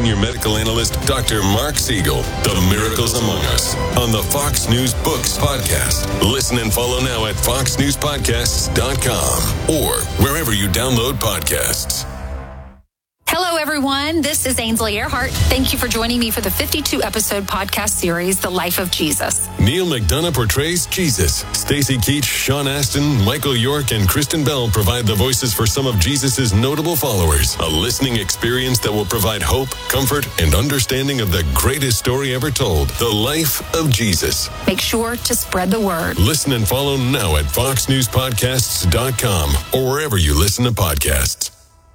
senior medical analyst Dr. Mark Siegel, The Miracles Among Us, on the Fox News Books podcast. Listen and follow now at foxnewspodcasts.com or wherever you download podcasts. Hello, everyone. This is Ainsley Earhart. Thank you for joining me for the 52-episode podcast series, The Life of Jesus. Neil McDonough portrays Jesus. Stacey Keach, Sean Astin, Michael York, and Kristen Bell provide the voices for some of Jesus' notable followers. A listening experience that will provide hope, comfort, and understanding of the greatest story ever told, The Life of Jesus. Make sure to spread the word. Listen and follow now at foxnewspodcasts.com or wherever you listen to podcasts.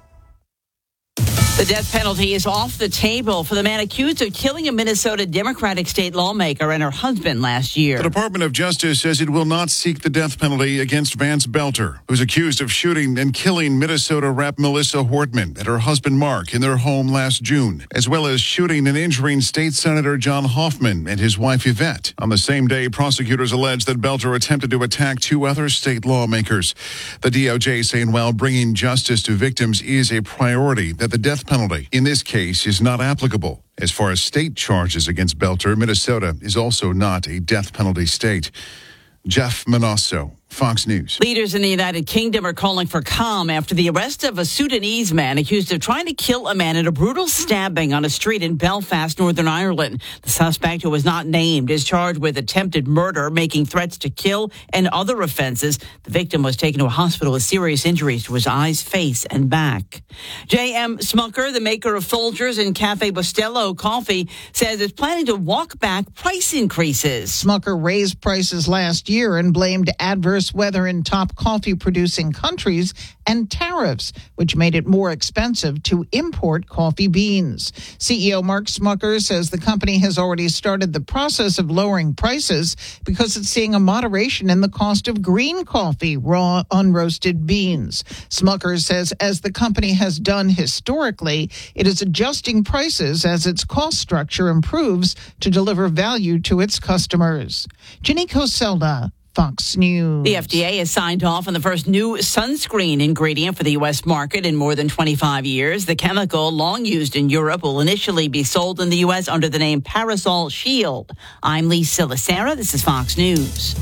The death penalty is off the table for the man accused of killing a Minnesota Democratic state lawmaker and her husband last year. The Department of Justice says it will not seek the death penalty against Vance Belter, who's accused of shooting and killing Minnesota Rep. Melissa Hortman and her husband Mark in their home last June, as well as shooting and injuring State Senator John Hoffman and his wife Yvette. On the same day, prosecutors allege that Belter attempted to attack two other state lawmakers. The DOJ saying while bringing justice to victims is a priority, that the death penalty in this case is not applicable. As far as state charges against Belter, Minnesota is also not a death penalty state. Jeff Manasso, Fox News. Leaders in the United Kingdom are calling for calm after the arrest of a Sudanese man accused of trying to kill a man in a brutal stabbing on a street in Belfast, Northern Ireland. The suspect, who was not named, is charged with attempted murder, making threats to kill, and other offenses. The victim was taken to a hospital with serious injuries to his eyes, face, and back. J.M. Smucker, the maker of Folgers and Cafe Bustelo coffee, says it's planning to walk back price increases. Smucker raised prices last year and blamed adverse weather in top coffee-producing countries and tariffs, which made it more expensive to import coffee beans. CEO Mark Smucker says the company has already started the process of lowering prices because it's seeing a moderation in the cost of green coffee, raw, unroasted beans. Smucker says as the company has done historically, it is adjusting prices as its cost structure improves to deliver value to its customers. Jenny Coselda, Fox News. The FDA has signed off on the first new sunscreen ingredient for the U.S. market in more than 25 years. The chemical, long used in Europe, will initially be sold in the U.S. under the name Parasol Shield. I'm Lee Silasera. This is Fox News.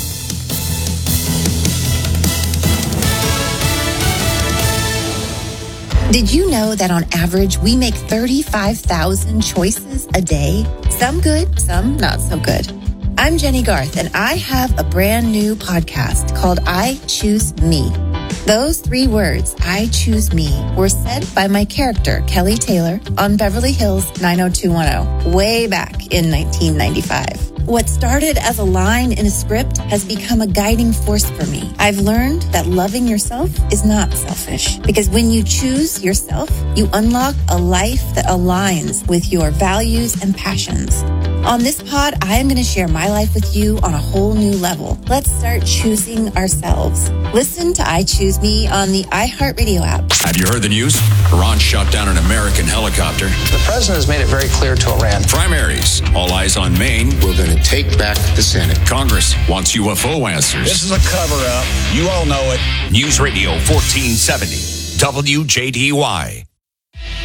Did you know that on average, we make 35,000 choices a day? Some good, some not so good. I'm Jenny Garth, and I have a brand new podcast called I Choose Me. Those three words, I choose me, were said by my character, Kelly Taylor, on Beverly Hills 90210, way back in 1995. What started as a line in a script has become a guiding force for me. I've learned that loving yourself is not selfish, because when you choose yourself, you unlock a life that aligns with your values and passions. On this pod, I am going to share my life with you on a whole new level. Let's start choosing ourselves. Listen to I Choose Me on the iHeartRadio app. Have you heard the news? Iran shot down an American helicopter. The president has made it very clear to Iran. Primaries. All eyes on Maine. We're going to take back the Senate. Congress wants UFO answers. This is a cover-up. You all know it. News Radio 1470. WJDY.